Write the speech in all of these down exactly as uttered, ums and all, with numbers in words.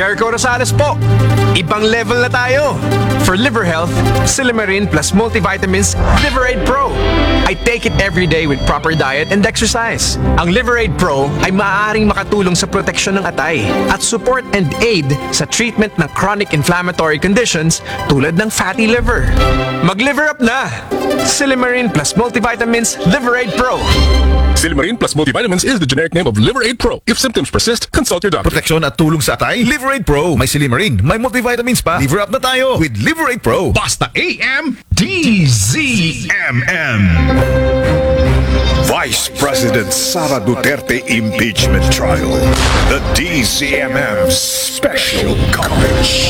Jericho Rosales po. Ibang level na tayo. For liver health, Silymarin plus multivitamins Liverade Pro. I take it every day with proper diet and exercise. Ang Liverade Pro ay maaaring makatulong sa proteksyon ng atay at support and aid sa treatment ng chronic inflammatory conditions tulad ng fatty liver. Mag-liver up na! Silymarin plus multivitamins Liverade Pro. Silymarin plus multivitamins is the generic name of Liverade Pro. If symptoms persist, consult your doctor. Proteksyon at tulong sa atay, Liverade Pro. May Silymarin, may multivitamins pa. Liver up na tayo with Liverade Pro. Basta A M D Z M M. Vice President Sara Duterte impeachment trial. The D Z M M special coverage.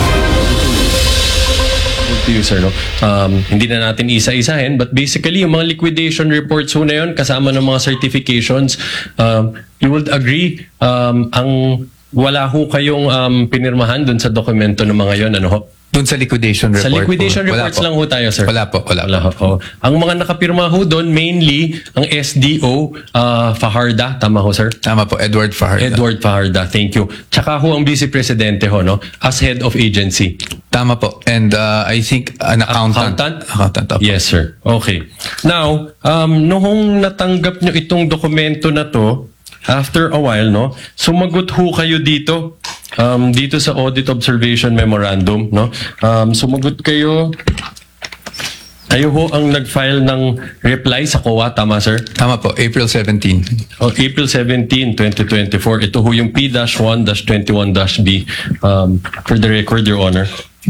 To you, sir, no? Um, hindi na natin isa-isahin, but basically, yung mga liquidation reports ho na yun, kasama ng mga certifications, um, you would agree, um, ang wala ho kayong um, pinirmahan dun sa dokumento ng mga yun, ano ho? Doon sa liquidation report Sa liquidation po. reports lang ho tayo, sir. Wala po, wala, wala po. ho. Ang mga nakapirma ho doon, mainly, ang S D O, uh, Fajarda, tama ho, sir? Tama po, Edward Fajarda. Edward Fajarda, thank you. Tsaka ho ang Vice Presidente ho, no? As head of agency. Tama po. And uh, I think an accountant. Accountant? Accountant, opo. Yes, sir. Okay. Now, um, noong natanggap nyo itong dokumento na to, after a while, no, sumagot ho kayo dito, um, dito sa Audit Observation Memorandum, no? Um, sumagot kayo, kayo ho ang nag-file ng reply sa C O A, tama, sir? Tama po, April seventeenth. Oh, April seventeenth, twenty twenty-four. Ito ho yung P one twenty-one B. Um, for the record, Your Honor.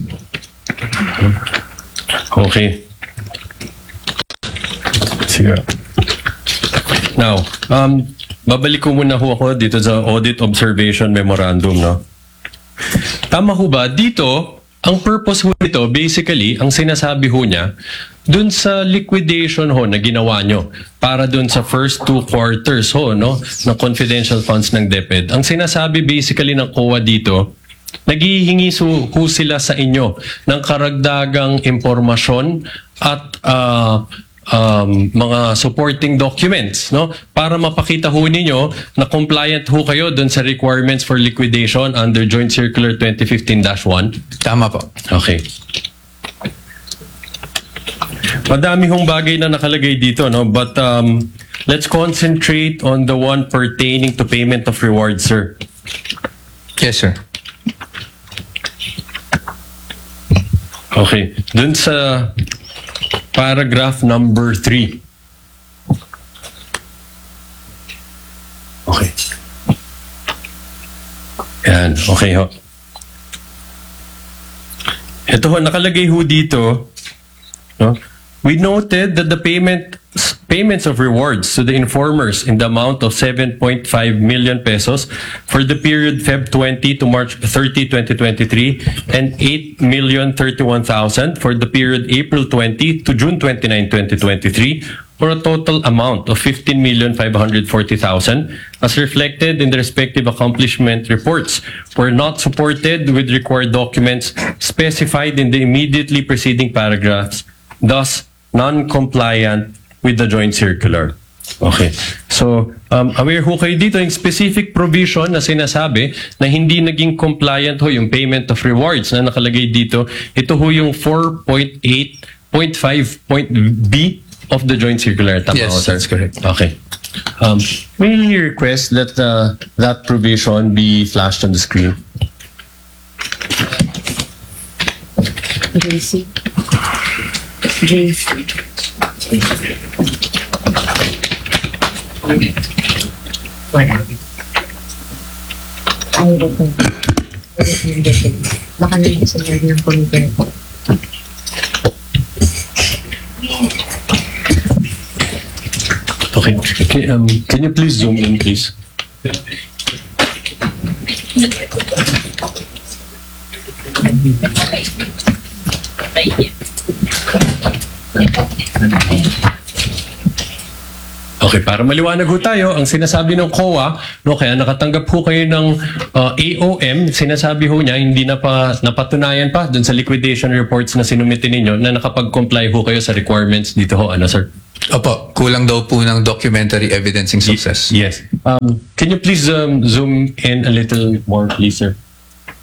Okay. Sige. Now, um, babalik ko muna ho ako dito sa Audit Observation Memorandum, no? Tama ho ba? Dito, ang purpose ho nito, basically, ang sinasabi ho niya, dun sa liquidation ho na ginawa nyo, para dun sa first two quarters ho, no, ng confidential funds ng DepEd, ang sinasabi basically ng C O A dito, naghihingi su ho sila sa inyo ng karagdagang impormasyon at uh, um, mga supporting documents, no? Para mapakita ho ninyo na compliant ho kayo dun sa requirements for liquidation under Joint Circular twenty fifteen dash one. Tama po. Okay. Madami hong bagay na nakalagay dito, no? But um, let's concentrate on the one pertaining to payment of rewards, sir. Yes, sir. Okay. Dun sa paragraph number three. Okay. Yan. Okay ho. Ito ho, nakalagay ho dito, no? We noted that the payment payments of rewards to the informers in the amount of seven point five million pesos for the period February twentieth to March thirtieth, twenty twenty-three and eight million thirty-one thousand for the period April twentieth to June twenty-ninth, twenty twenty-three, for a total amount of fifteen million five hundred forty thousand as reflected in the respective accomplishment reports were not supported with required documents specified in the immediately preceding paragraphs, thus non-compliant with the joint circular. Okay. So, um, aware ho kayo dito yung specific provision na sinasabi na hindi naging compliant ho yung payment of rewards na nakalagay dito. Ito ho yung four point eight point five B of the joint circular. Tama Yes, ho, sir? that's correct. Okay. Um, may we request that uh, that provision be flashed on the screen? J C. J C. Wala. Ay, ito. Baka nandito sa lord ng committee po. Okay. Okay, um, can you please zoom in, please? Okay, para maliwanag ho tayo, ang sinasabi ng C O A, no, kaya nakatanggap ho kayo ng uh, A O M, sinasabi ho niya, hindi na pa napatunayan pa dun sa liquidation reports na sinumitin ninyo na nakapag-comply ho kayo sa requirements dito ho, ano sir? Opo, kulang daw po ng documentary evidencing success. Yes. Um, can you please um, zoom in a little more, please, sir?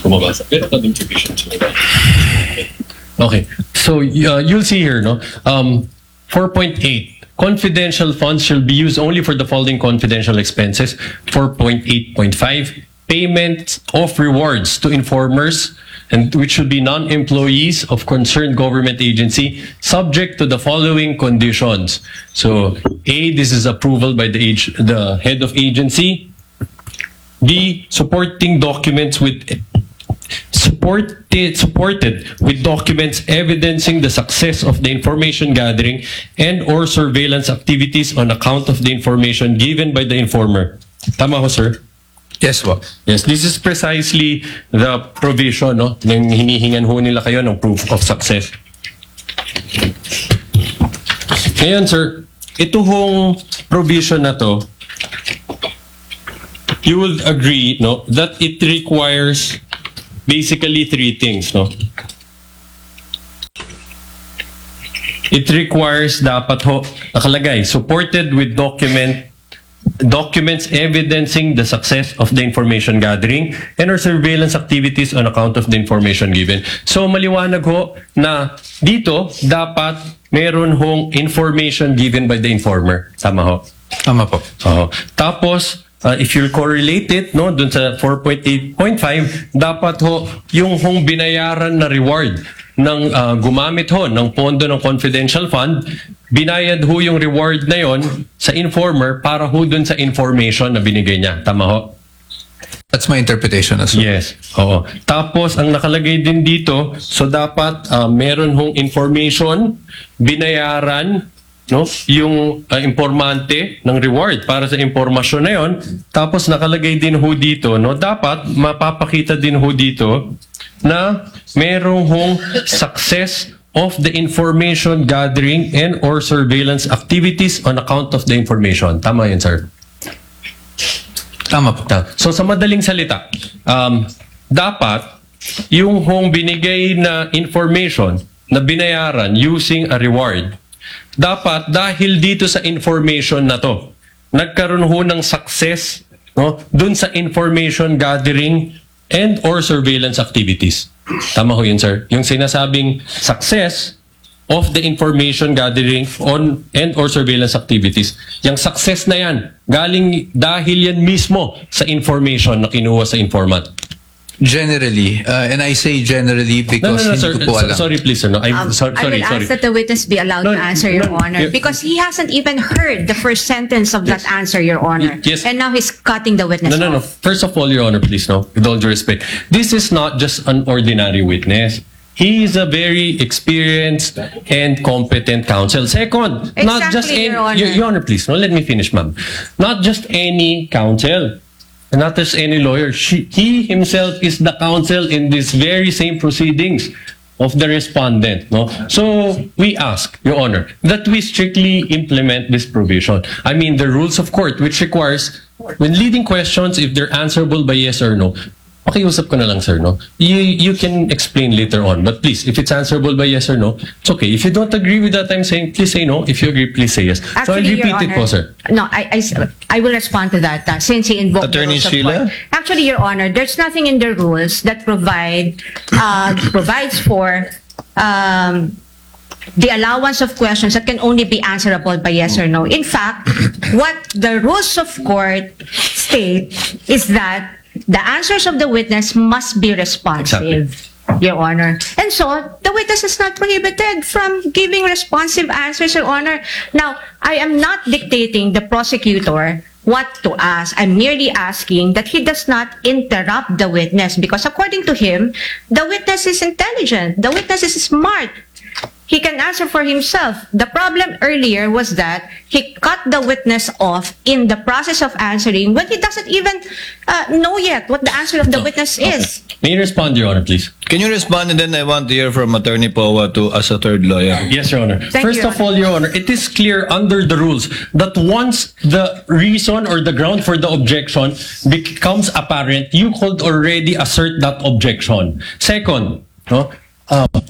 ko mabasa. Pero ito yung provisions. Okay. So, uh, you'll see here, no? Um, four point eight. Confidential funds shall be used only for the following confidential expenses. four point eight point five. Payments of rewards to informers, and which should be non-employees of concerned government agency, subject to the following conditions. So, A, this is approval by the age, the head of agency. B, supporting documents with supported supported with documents evidencing the success of the information gathering and or surveillance activities on account of the information given by the informer. Tama ho, sir? Yes po. Yes, this is precisely the provision, no? Nang hinihingan ho nila kayo ng proof of success. Ngayon, sir, ito hong provision na to, you will agree, no, that it requires basically three things, no? It requires dapat ho, nakalagay, supported with document documents evidencing the success of the information gathering and or surveillance activities on account of the information given. So maliwanag ho na dito dapat meron hong information given by the informer. Tama ho? Tama po. Oo. Tapos, uh, if you correlate it, no, dun sa four point eight point five, dapat ho yung hong binayaran na reward ng uh, gumamit ho ng pondo ng confidential fund, binayad ho yung reward na yon sa informer para ho dun sa information na binigay niya. Tama ho? That's my interpretation as well. Yes. Oo. Tapos, ang nakalagay din dito, so dapat uh, meron hong information, binayaran, no, yung uh, informante ng reward para sa impormasyon na yon. Tapos, nakalagay din ho dito, no, dapat mapapakita din ho dito na merong hong success of the information gathering and or surveillance activities on account of the information. Tama yun, sir? Tama po. So sa madaling salita, um, dapat yung hong binigay na information na binayaran using a reward, dapat dahil dito sa information na to, nagkaroon ho ng success, no, dun sa information gathering and or surveillance activities. Tama ho yun, sir? Yung sinasabing success of the information gathering on and or surveillance activities. Yung success na yan, galing dahil yan mismo sa information na kinuha sa informant. Generally, uh, and I say generally No, because no, no, hindi sir. ko po So- alam. Sorry, please, sir. No, I, Um, so- I sorry, will sorry. ask that the witness be allowed No, to answer, Your no, Honor, you- because he hasn't even heard the first sentence of that answer, Your Honor. Yes. And now he's cutting the witness No, no, no. off. First of all, Your Honor, please, no. With all due respect. This is not just an ordinary witness. He is a very experienced and competent counsel. Second, not just Exactly, any, Your Honor. Your, Your Honor, please, no. Let me finish, ma'am. Not just any counsel. Not just any lawyer. She, he himself is the counsel in these very same proceedings of the respondent. No? So we ask, Your Honor, that we strictly implement this provision. I mean, the rules of court, which requires, when leading questions, if they're answerable by yes or no, pakiusap ko na lang, sir, no? You, you can explain later on. But please, if it's answerable by yes or no, it's okay. If you don't agree with that I'm saying, please say no. If you agree, please say yes. So I'll Actually, Your repeat it Honor, po, sir. No, I, I, I will respond to that uh, since he invoked the Attorney rules of Sheila? court. Actually, Your Honor, there's nothing in the rules that provide uh, provides for um, the allowance of questions that can only be answerable by yes or no. In fact, what the rules of court state is that the answers of the witness must be responsive. Exactly. Your Honor. And so, the witness is not prohibited from giving responsive answers, Your Honor. Now, I am not dictating the prosecutor what to ask. I'm merely asking that he does not interrupt the witness because according to him, the witness is intelligent. The witness is smart. He can answer for himself. The problem earlier was that he cut the witness off in the process of answering when he doesn't even uh, know yet what the answer of the witness is. May you respond, Your Honor, please? Can you respond and then I want to hear from Attorney Powa to as a third lawyer. Yes, Your Honor. Thank First you, of all, Your Honor, it is clear under the rules that once the reason or the ground for the objection becomes apparent, you could already assert that objection. Second, no, uh, the rules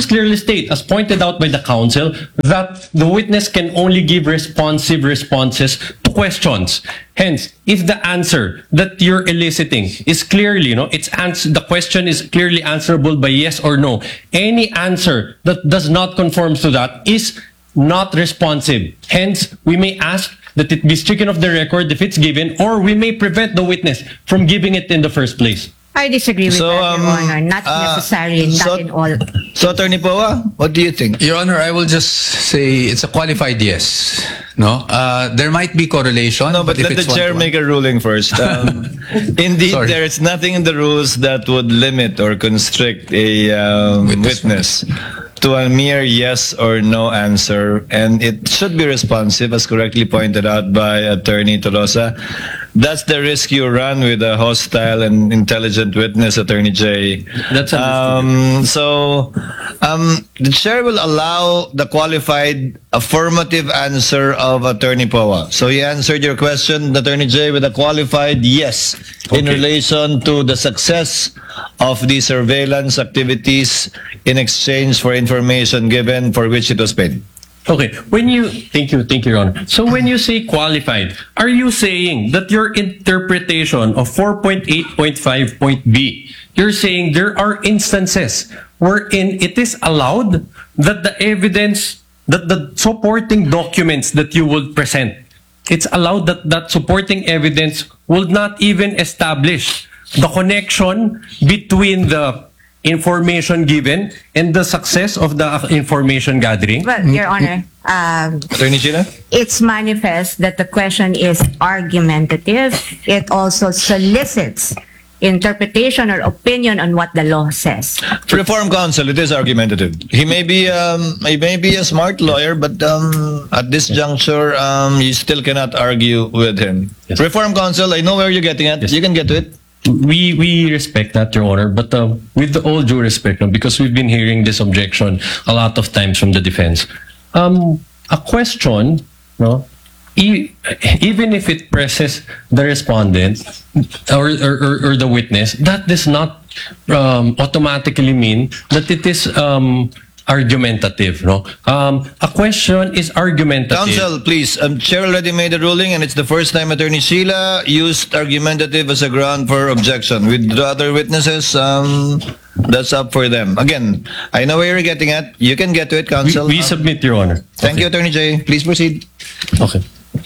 clearly state, as pointed out by the counsel, that the witness can only give responsive responses to questions. Hence, if the answer that you're eliciting is clearly, you know, it's ans- the question is clearly answerable by yes or no, any answer that does not conform to that is not responsive. Hence, we may ask that it be stricken off the record if it's given, or we may prevent the witness from giving it in the first place. I disagree with So, that, um, Your Honor. Not uh, necessarily, not so- in all. So, Attorney Powa, what do you think? Your Honor, I will just say it's a qualified yes. No, uh, there might be correlation. No, but if let the it's chair one-to-one- make a ruling first. Um, indeed, Sorry. there is nothing in the rules that would limit or constrict a um, witness. to a mere yes or no answer, and it should be responsive, as correctly pointed out by Attorney Tolosa. That's the risk you run with a hostile and intelligent witness, Attorney J. That's understood. Um, so, um, the chair will allow the qualified affirmative answer of Attorney Powa. So he answered your question, Attorney J, with a qualified yes in Okay. relation to the success of the surveillance activities in exchange for information given for which it was paid. Okay, when you, thank you, thank you, Your Honor. So when you say qualified, are you saying that your interpretation of four point eight point five point B, you're saying there are instances wherein it is allowed that the evidence, that the supporting documents that you would present, it's allowed that that supporting evidence will not even establish the connection between the information given and the success of the information gathering? Well, Your Honor, um, Attorney Sheila? it's manifest that the question is argumentative. It also solicits interpretation or opinion on what the law says. Reform counsel, it is argumentative. He may be um, he may be a smart lawyer, but um, at this juncture, um, you still cannot argue with him. Yes. Reform counsel, I know where you're getting at. Yes. You can get to it. We we respect that, Your Honor, but uh, with all due respect, no, because we've been hearing this objection a lot of times from the defense. Um, a question, no, e- even if it presses the respondent or or, or, or the witness, that does not um, automatically mean that it is um, argumentative. No, um, a question is argumentative. Counsel, please. Um, Chair already made a ruling, and it's the first time Attorney Sheila used argumentative as a ground for objection. With the other witnesses, um, that's up for them. Again, I know where you're getting at. You can get to it, We, counsel. we Um, submit, Your Honor. Thank Okay. you, Attorney J. Please proceed. Okay.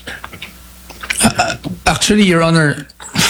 Actually, Your Honor,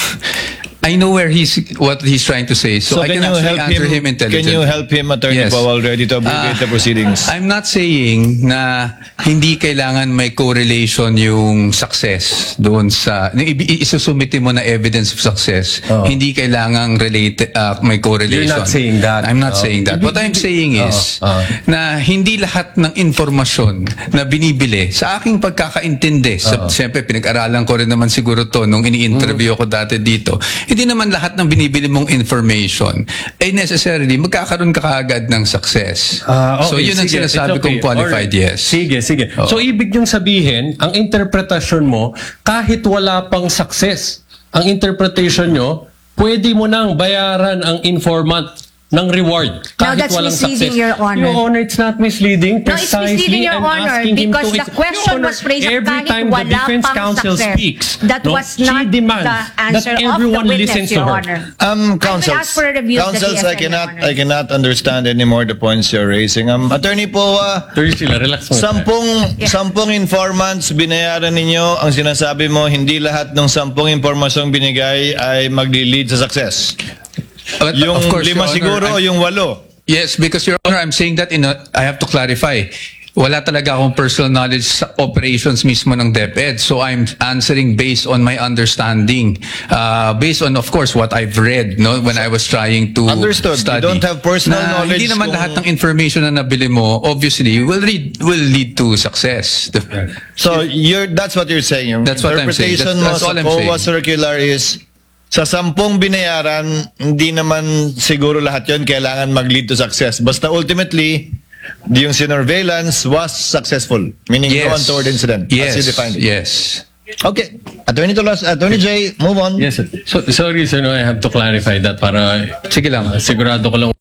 I know where he's what he's trying to say, so, I can, you actually help answer him, Can intelligently. you help him, Attorney Yes. Powell, ready to abbreviate Ah, the proceedings? I'm not saying na hindi kailangan may correlation yung success doon sa yung i- isusumitin mo na evidence of success. Oo. Hindi kailangan related uh, may correlation. You're not saying that. I'm not Oo. saying that. What I'm saying is Oo. Oo. na hindi lahat ng informasyon na binibili sa aking pagkakaintindi. Sa, siyempre pinag-aralan ko rin naman siguro to nung ini-interview ko dati dito. Hindi naman lahat ng binibili mong information ay necessarily magkakaroon ka kaagad ng success. Ah, So okay, yun ang sige, sinasabi it's kong okay. qualified Alright. yes. Sige, sige. Oo. So ibig niyong sabihin, ang interpretasyon mo, kahit wala pang success, ang interpretation nyo, pwede mo nang bayaran ang informant ng reward kahit that's walang misleading, success. Your Honor. Your Honor, it's not misleading. No, it's Precisely, misleading, Your I'm Honor, asking him because to- the question Your Honor, was raised every kahit time the wala defense pang counsel success. speaks, That no, was she not demands the answer that of the everyone witness, listens to Your her. Honor. Um, counsels, ask for a review of the counsels, D S I N, cannot, Your Honor. I cannot understand anymore the points you're raising. Um, Attorney Powa, Attorney Sheila, relax mo. sampung, Yeah. sampung informants binayaran ninyo. Ang sinasabi mo, hindi lahat ng sampung impormasyong binigay ay magli-lead sa success. But Yung of course, lima Your Honor, siguro o I'm- yung walo. Yes, because Your Honor, I'm saying that in a, I have to clarify. Wala talaga akong personal knowledge sa operations mismo ng DepEd. So I'm answering based on my understanding. Uh, based on, of course, what I've read no, when I was trying to Understood. You study. don't have personal Na knowledge Hindi naman kung- lahat ng information na nabili mo, obviously, will lead, will lead to success. The- So you're, that's what you're saying. Yung That's what I'm saying. interpretation That's- that's mo all sa I'm C O A saying. circular is, sa sampung binayaran, hindi naman siguro lahat yon kailangan mag-lead to success. Basta ultimately, yung surveillance was successful. Meaning no Yes. untoward incident. Yes. As you defined it. Yes. Okay. Attorney Tolos, Attorney J, move on. Yes, sir. So, sorry, sir, no, I have to clarify that para Sige lang. sigurado ko lang